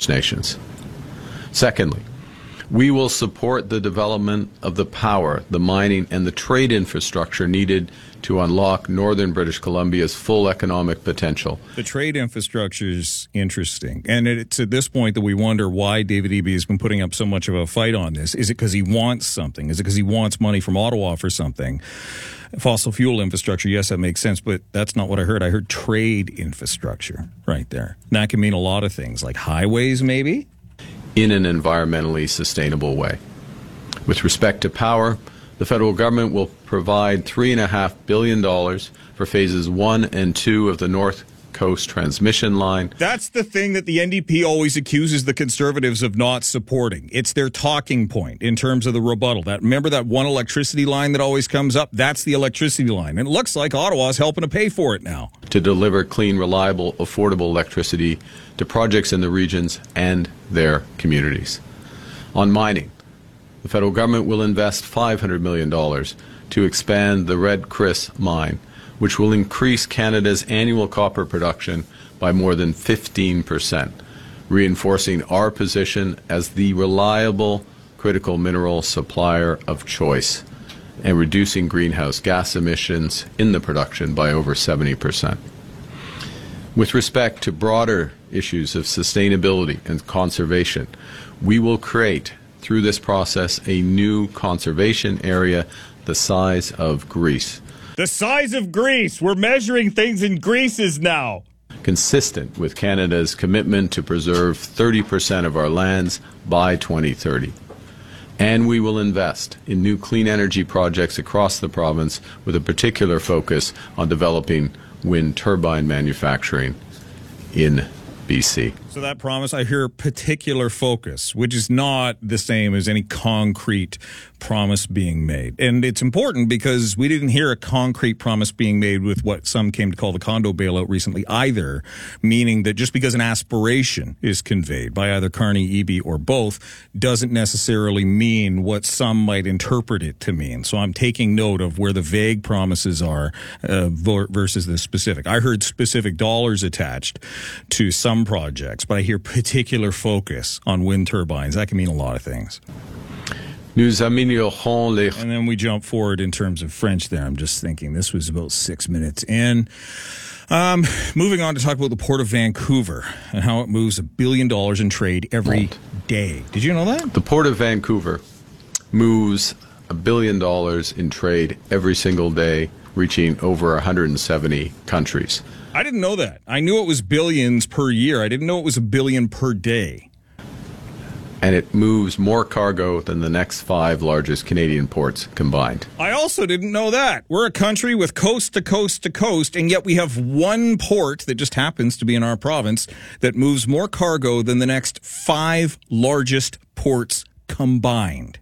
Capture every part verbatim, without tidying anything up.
First Nations. Secondly, we will support the development of the power, the mining, and the trade infrastructure needed to unlock northern British Columbia's full economic potential. The trade infrastructure is interesting. And it's at this point that we wonder why David Eby has been putting up so much of a fight on this. Is it because he wants something? Is it because he wants money from Ottawa for something? Fossil fuel infrastructure, yes, that makes sense, but that's not what I heard. I heard trade infrastructure right there. And that can mean a lot of things, like highways maybe? In an environmentally sustainable way. With respect to power, the federal government will provide three point five billion dollars for phases one and two of the North Coast Transmission Line. That's the thing that the N D P always accuses the Conservatives of not supporting. It's their talking point in terms of the rebuttal. That remember that one electricity line that always comes up? That's the electricity line. And it looks like Ottawa's helping to pay for it now. To deliver clean, reliable, affordable electricity to projects in the regions and their communities. On mining, the federal government will invest five hundred million dollars to expand the Red Chris mine, which will increase Canada's annual copper production by more than fifteen percent, reinforcing our position as the reliable critical mineral supplier of choice and reducing greenhouse gas emissions in the production by over seventy percent. With respect to broader issues of sustainability and conservation, we will create, through this process, a new conservation area the size of Greece. The size of Greece. We're measuring things in Greece's now. Consistent with Canada's commitment to preserve thirty percent of our lands by twenty thirty. And we will invest in new clean energy projects across the province with a particular focus on developing wind turbine manufacturing in B C. So that promise, I hear particular focus, which is not the same as any concrete promise being made. And it's important because we didn't hear a concrete promise being made with what some came to call the condo bailout recently either, meaning that just because an aspiration is conveyed by either Carney, Eby, or both doesn't necessarily mean what some might interpret it to mean. So I'm taking note of where the vague promises are uh, versus the specific. I heard specific dollars attached to some projects, but I hear particular focus on wind turbines. That can mean a lot of things. Nous améliorons les... And then we jump forward in terms of French there. I'm just thinking this was about six minutes in. Um, moving on to talk about the Port of Vancouver and how it moves a billion dollars in trade every day. Did you know that? The Port of Vancouver moves a billion dollars in trade every single day, reaching over one hundred seventy countries. I didn't know that. I knew it was billions per year. I didn't know it was a billion per day. And it moves more cargo than the next five largest Canadian ports combined. I also didn't know that. We're a country with coast to coast to coast, and yet we have one port that just happens to be in our province that moves more cargo than the next five largest ports combined.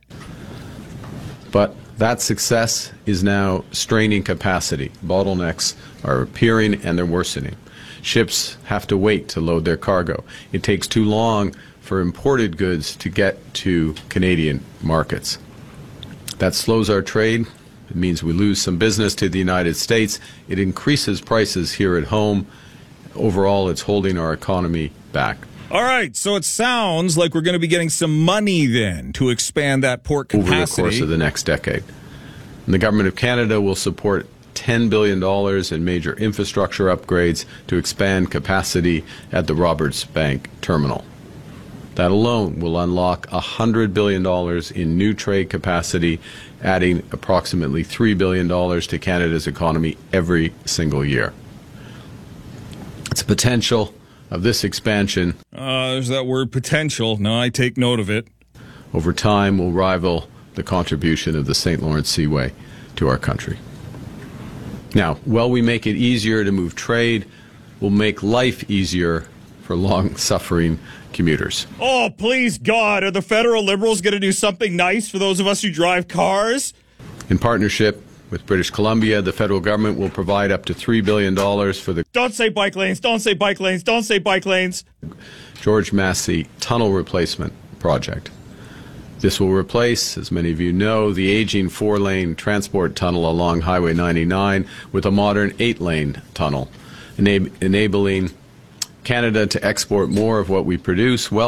But that success is now straining capacity. Bottlenecks are appearing and they're worsening. Ships have to wait to load their cargo. It takes too long for imported goods to get to Canadian markets. That slows our trade. It means we lose some business to the United States. It increases prices here at home. Overall, it's holding our economy back. All right, so it sounds like we're going to be getting some money then to expand that port capacity. Over the course of the next decade. And the Government of Canada will support ten billion dollars in major infrastructure upgrades to expand capacity at the Roberts Bank terminal. That alone will unlock one hundred billion dollars in new trade capacity, adding approximately three billion dollars to Canada's economy every single year. It's the potential of this expansion. Uh, there's that word potential. Now I take note of it. Over time will rival the contribution of the Saint Lawrence Seaway to our country. Now, while we make it easier to move trade, we'll make life easier for long-suffering commuters. Oh, please, God, are the federal Liberals going to do something nice for those of us who drive cars? In partnership with British Columbia, the federal government will provide up to three billion dollars for the... Don't say bike lanes, don't say bike lanes, don't say bike lanes. George Massey Tunnel Replacement Project. This will replace, as many of you know, the aging four-lane transport tunnel along Highway ninety-nine with a modern eight-lane tunnel, enab- enabling Canada to export more of what we produce well